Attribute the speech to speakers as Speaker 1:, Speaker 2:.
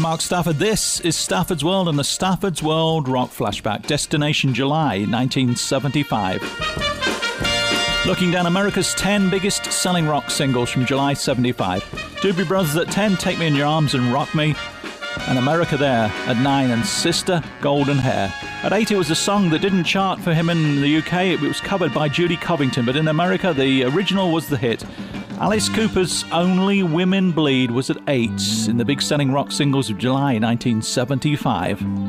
Speaker 1: Mark Stafford. This is Stafford's World and the Stafford's World Rock Flashback. Destination July 1975. Looking down America's 10 biggest selling rock singles from July 75. Doobie Brothers at 10, Take Me in Your Arms and Rock Me. And America There at 9, and Sister Golden Hair. At 8, it was a song that didn't chart for him in the UK. It was covered by Judy Covington, but in America, the original was the hit. Alice Cooper's Only Women Bleed was at 8 in the big selling rock singles of July 1975.